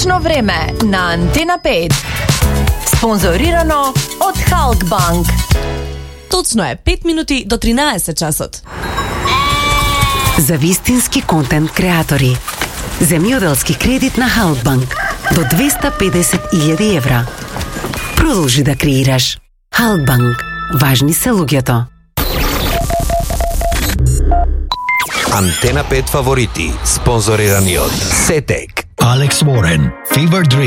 Точно време на Антена 5. Спонзорирано од Халкбанк. Точно е 5 минути до 13 часот. За вистински контент креатори. Земјоделски кредит на Халкбанк до 250.000 евра. Продолжи да креираш. Халкбанк. Важни се луѓето. Антена 5 фаворити, спонзорирани од Сетек. Alex Warren, Fever Dream.